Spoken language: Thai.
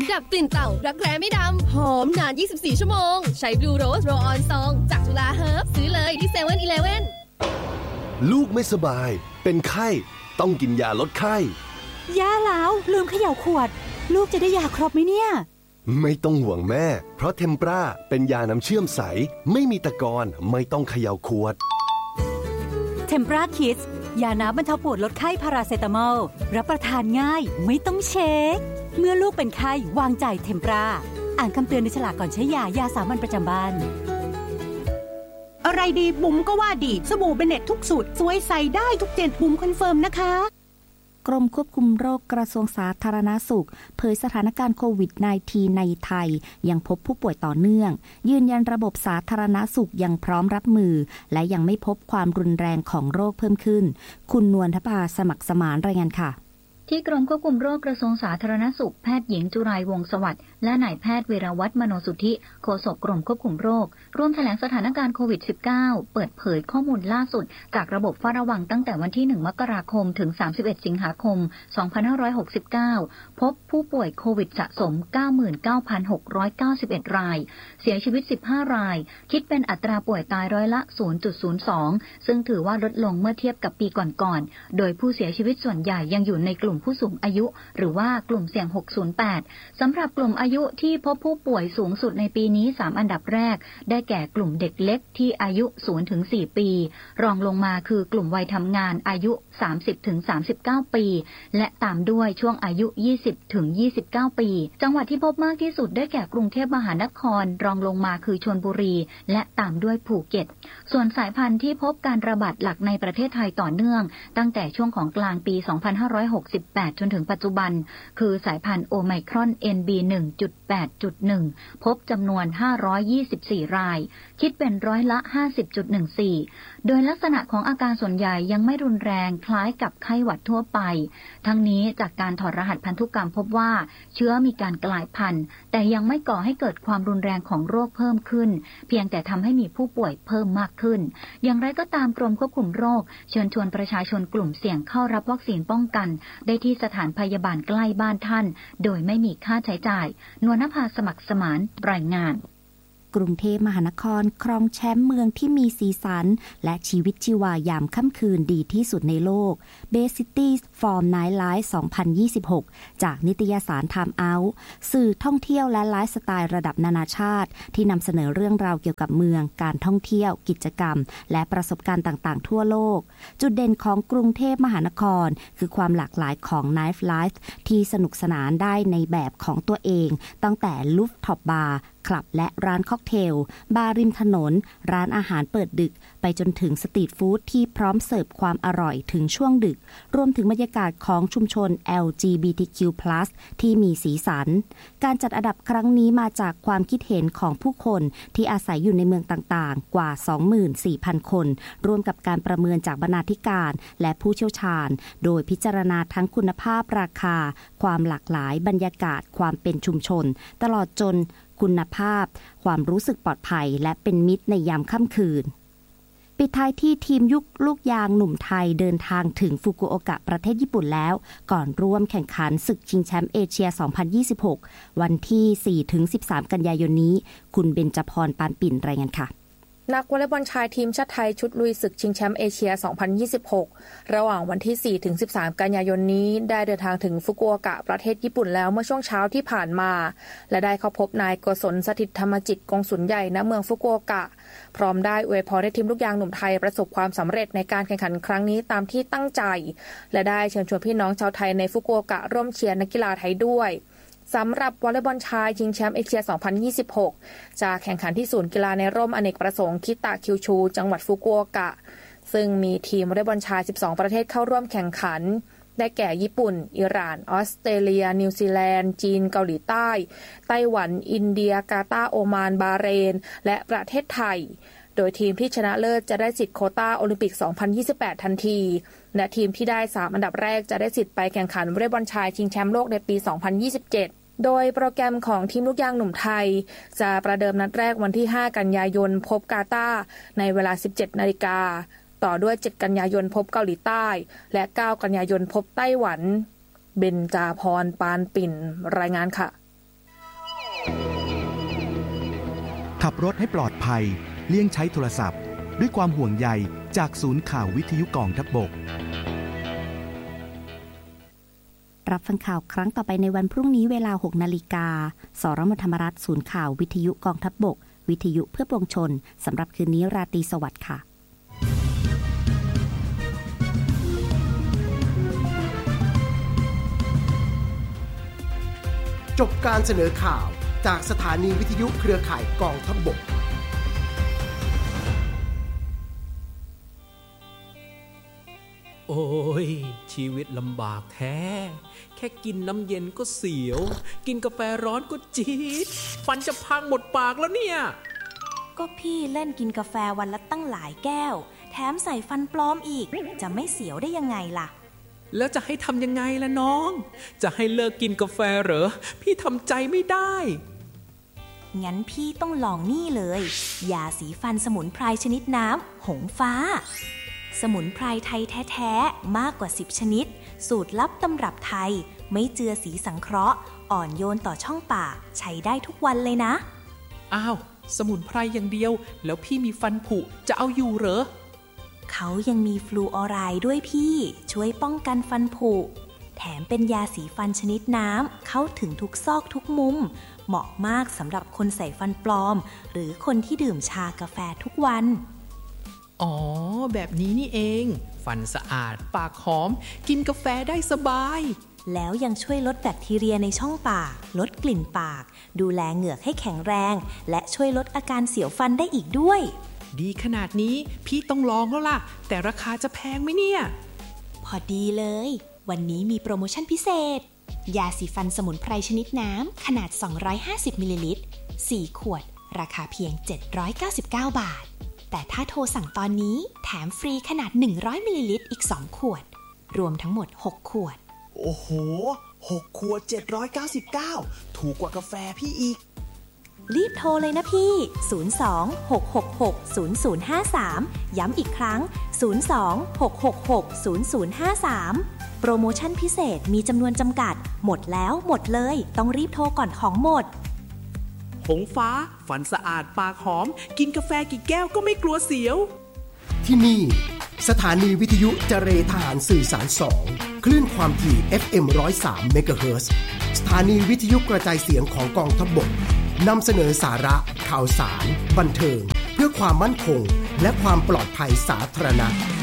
ดับกลิ่นเต่ารักแร้ไม่ดำหอมนาน24ชั่วโมงใช้ Blue Rose Roll On Song จากจุฬาเฮิร์บซื้อเลยที่ 7-Eleven ลูกไม่สบายเป็นไข้ต้องกินยาลดไข้ยาแล้วลืมเขย่าขวดลูกจะได้ยาครบไหมเนี่ยไม่ต้องห่วงแม่เพราะเทมปราเป็นยาน้ำเชื่อมใสไม่มีตะกอนไม่ต้องเขย่าขวดเทมปราคิดยาน้ำบรรเทาปวดลดไข้พาราเซตามอลรับประทานง่ายไม่ต้องเช็คเมื่อลูกเป็นไข้วางใจเทมปราอ่านคำเตือนในฉลากก่อนใช้ยาสามัญประจำบ้านอะไรดีบุ๋มก็ว่าดีสบู่เบเน็ตทุกสูตรสวยใส่ได้ทุกเจนบุ๋มคอนเฟิร์มนะคะกรมควบคุมโรคกระทรวงสาธารณสุขเผยสถานการณ์โควิด -19 ในไทยยังพบผู้ป่วยต่อเนื่องยืนยันระบบสาธารณสุขยังพร้อมรับมือและยังไม่พบความรุนแรงของโรคเพิ่มขึ้นคุณนวลทภาสมัครสมานรายงานค่ะที่กรมควบคุมโรคกระทรวงสาธารณสุขแพทย์หญิงจุไรวงศ์สวัสดิ์และนายแพทย์เวรวัฒน์มโนสุทธิโฆษกกรมควบคุมโรคร่วมแถลงสถานการณ์โควิด -19 เปิดเผยข้อมูลล่าสุดจากระบบเฝ้าระวังตั้งแต่วันที่1มกราคมถึง31สิงหาคม2569พบผู้ป่วยโควิดสะสม 99,691 รายเสียชีวิต15รายคิดเป็นอัตราป่วยตายร้อยละ 0.02 ซึ่งถือว่าลดลงเมื่อเทียบกับปีก่อนๆโดยผู้เสียชีวิตส่วนใหญ่ยังอยู่ในกลุ่มผู้สูงอายุหรือว่ากลุ่มเสี่ยง608สำหรับกลุ่มอายุที่พบผู้ป่วยสูงสุดในปีนี้3อันดับแรกได้แก่กลุ่มเด็กเล็กที่อายุ 0-4 ปีรองลงมาคือกลุ่มวัยทำงานอายุ 30-39 ปีและตามด้วยช่วงอายุ 20-29 ปีจังหวัดที่พบมากที่สุดได้แก่กรุงเทพมหานครรองลงมาคือชลบุรีและตามด้วยภูเก็ตส่วนสายพันธุ์ที่พบการระบาดหลักในประเทศไทยต่อเนื่องตั้งแต่ช่วงของกลางปี2568จนถึงปัจจุบันคือสายพันธุ์โอไมครอน NB1.8.1 พบจำนวน524รายคิดเป็นร้อยละ 50.14 โดยลักษณะของอาการส่วนใหญ่ยังไม่รุนแรงคล้ายกับไข้หวัดทั่วไปทั้งนี้จากการถอดรหัสพันธุกรรมพบว่าเชื้อมีการกลายพันธุ์แต่ยังไม่ก่อให้เกิดความรุนแรงของโรคเพิ่มขึ้นเพียงแต่ทำให้มีผู้ป่วยเพิ่มมากขึ้นอย่างไรก็ตามกรมควบคุมโรคเชิญชวนประชาชนกลุ่มเสี่ยงเข้ารับวัคซีนป้องกันได้ที่สถานพยาบาลใกล้บ้านท่านโดยไม่มีค่าใช้จ่ายนวลนภาสมัครสมานรายงานกรุงเทพมหานครครองแชมป์เมืองที่มีสีสันและชีวิตชีวายามค่ำคืนดีที่สุดในโลก Best Cities for Nightlife 2026 จากนิตยสาร Time Out สื่อท่องเที่ยวและไลฟ์สไตล์ระดับนานาชาติที่นำเสนอเรื่องราวเกี่ยวกับเมืองการท่องเที่ยวกิจกรรมและประสบการณ์ต่างๆทั่วโลกจุดเด่นของกรุงเทพมหานครคือความหลากหลายของ Night Life ที่สนุกสนานได้ในแบบของตัวเองตั้งแต่ Rooftop Barคลับและร้านค็อกเทลบาร์ริมถนนร้านอาหารเปิดดึกไปจนถึงสตรีทฟู้ดที่พร้อมเสิร์ฟความอร่อยถึงช่วงดึกรวมถึงบรรยากาศของชุมชน LGBTQ+ ที่มีสีสันการจัดอันดับครั้งนี้มาจากความคิดเห็นของผู้คนที่อาศัยอยู่ในเมืองต่างๆกว่า 24,000 คนร่วมกับการประเมินจากบรรณาธิการและผู้เชี่ยวชาญโดยพิจารณาทั้งคุณภาพราคาความหลากหลายบรรยากาศความเป็นชุมชนตลอดจนคุณภาพความรู้สึกปลอดภัยและเป็นมิตรในยามค่ำคืนปิดท้ายที่ทีมลูกยางหนุ่มไทยเดินทางถึงฟุกุโอกะประเทศญี่ปุ่นแล้วก่อนร่วมแข่งขันศึกชิงแชมป์เอเชีย 2026 วันที่ 4-13 กันยายนนี้คุณเบญจพรปานปิ่นรายงานค่ะนักวอลเลย์บอลชายทีมชาติไทยชุดลุยศึกชิงแชมป์เอเชีย 2026 ระหว่างวันที่ 4-13 กันยายนนี้ได้เดินทางถึงฟุกุโอกะประเทศญี่ปุ่นแล้วเมื่อช่วงเช้าที่ผ่านมาและได้เข้าพบนายโกศลสถิตธรรมจิตกงสุลใหญ่ณเมืองฟุกุโอกะพร้อมได้อวยพรให้ทีมลูกยางหนุ่มไทยประสบความสำเร็จในการแข่งขันครั้งนี้ตามที่ตั้งใจและได้เชิญชวนพี่น้องชาวไทยในฟุกุโอกะร่วมเชียร์นักกีฬาไทยด้วยสำหรับวอลเลย์บอลชายชิงแชมป์เอเชีย 2026 จะแข่งขันที่ศูนย์กีฬาในร่มอเนกประสงค์คิตะคิวชูจังหวัดฟุกุโอกะซึ่งมีทีมวอลเลย์บอลชาย 12 ประเทศเข้าร่วมแข่งขันได้แก่ญี่ปุ่นอิหร่านออสเตรเลียนิวซีแลนด์จีนเกาหลีใต้ไต้หวันอินเดียกาตาร์โอมานบาห์เรนและประเทศไทยโดยทีมที่ชนะเลิศจะได้สิทธิ์โควต้าโอลิมปิก 2028 ทันทีและทีมที่ได้3อันดับแรกจะได้สิทธิ์ไปแข่งขันวอลเลย์บอลชายชิงแชมป์โลกในปี 2027 โดยโปรแกรมของทีมลูกยางหนุ่มไทยจะประเดิมนัดแรกวันที่ 5 กันยายนพบกาตาร์ในเวลา 17 นาฬิกาต่อด้วย 7 กันยายนพบเกาหลีใต้และ 9 กันยายนพบไต้หวันเบญจาพรปานปิ่นรายงานค่ะขับรถให้ปลอดภัยเลี่ยงใช้โทรศัพท์ด้วยความห่วงใยจากศูนย์ข่าววิทยุกองทัพบกรับฟังข่าวครั้งต่อไปในวันพรุ่งนี้เวลา 6 นาฬิกาสรมธรรมรัฐศูนย์ข่าววิทยุกองทัพบกวิทยุเพื่อปวงชนสำหรับคืนนี้ราตรีสวัสดิ์ค่ะจบการเสนอข่าวจากสถานีวิทยุเครือข่ายกองทัพบกโอ้ยชีวิตลำบากแท้แค่กินน้ำเย็นก็เสียวกินกาแฟร้อนก็จี๊ดฟันจะพังหมดปากแล้วเนี่ยก็พี่เล่นกินกาแฟวันละตั้งหลายแก้วแถมใส่ฟันปลอมอีกจะไม่เสียวได้ยังไงล่ะแล้วจะให้ทำยังไงล่ะน้องจะให้เลิกกินกาแฟเหรอพี่ทำใจไม่ได้งั้นพี่ต้องลองนี่เลยยาสีฟันสมุนไพรชนิดน้ำหงฟ้าสมุนไพรไทยแท้ๆมากกว่า10ชนิดสูตรลับตำรับไทยไม่เจือสีสังเคราะห์อ่อนโยนต่อช่องปากใช้ได้ทุกวันเลยนะอ้าวสมุนไพรอย่างเดียวแล้วพี่มีฟันผุจะเอาอยู่เหรอเขายังมีฟลูออไรด์ด้วยพี่ช่วยป้องกันฟันผุแถมเป็นยาสีฟันชนิดน้ำเข้าถึงทุกซอกทุกมุมเหมาะมากสำหรับคนใส่ฟันปลอมหรือคนที่ดื่มชากาแฟทุกวันอ๋อแบบนี้นี่เองฟันสะอาดปากหอมกินกาแฟได้สบายแล้วยังช่วยลดแบคทีเรียในช่องปากลดกลิ่นปากดูแลเหงือกให้แข็งแรงและช่วยลดอาการเสียวฟันได้อีกด้วยดีขนาดนี้พี่ต้องลองแล้วล่ะแต่ราคาจะแพงไหมเนี่ยพอดีเลยวันนี้มีโปรโมชั่นพิเศษยาสีฟันสมุนไพรชนิดน้ำขนาด250มิลลิลิตร4ขวดราคาเพียง799บาทแต่ถ้าโทรสั่งตอนนี้แถมฟรีขนาด100มิลลิลิตรอีก2ขวดรวมทั้งหมด6ขวดโอ้โห6ขวด799ถูกกว่ากาแฟพี่อีกรีบโทรเลยนะพี่02-666-0053ย้ำอีกครั้ง02-666-0053โปรโมชั่นพิเศษมีจำนวนจำกัดหมดแล้วหมดเลยต้องรีบโทรก่อนของหมดหงฟ้าฟันสะอาดปากหอมกินกาแฟกี่แก้วก็ไม่กลัวเสียวที่นี่สถานีวิทยุเจรทหารสื่อสาร2คลื่นความถี่ FM 103 เมกะเฮิรตซ์สถานีวิทยุกระจายเสียงของกองทัพบกนำเสนอสาระข่าวสารบันเทิงเพื่อความมั่นคงและความปลอดภัยสาธารณะ